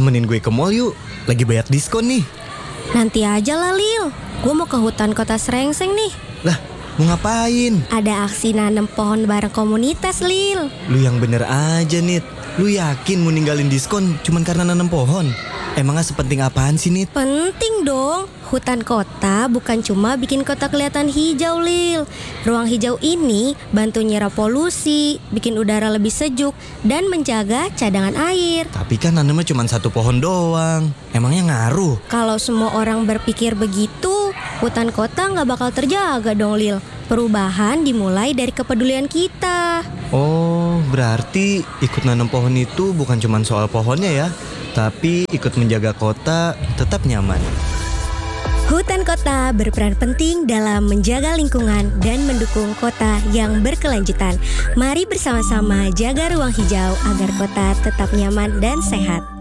temenin gue ke mall yuk. Lagi banyak diskon nih. Nanti aja lah Lil, gue mau ke hutan kota Serengseng nih. Lah, mau ngapain? Ada aksi nanam pohon bareng komunitas Lil. Lu yang bener aja, Nit. Lu yakin mau ninggalin diskon cuman karena nanam pohon? Emangnya sepenting apaan sih, Nit? Penting dong. Hutan kota bukan cuma bikin kota kelihatan hijau, Lil. Ruang hijau ini bantu nyerap polusi, bikin udara lebih sejuk, dan menjaga cadangan air. Tapi kan nanamnya cuma satu pohon doang. Emangnya ngaruh? Kalau semua orang berpikir begitu, hutan kota nggak bakal terjaga dong, Lil. Perubahan dimulai dari kepedulian kita. Oh, berarti ikut nanam pohon itu bukan cuma soal pohonnya ya, tapi ikut menjaga kota tetap nyaman. Hutan kota berperan penting dalam menjaga lingkungan dan mendukung kota yang berkelanjutan. Mari bersama-sama jaga ruang hijau agar kota tetap nyaman dan sehat.